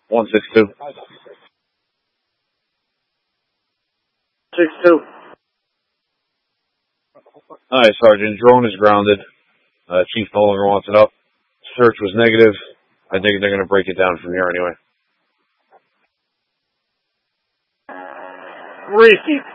162. 6-2. Alright, Sergeant. Drone is grounded. Chief no longer wants it up. Search was negative. I think they're going to break it down from here anyway. Reese.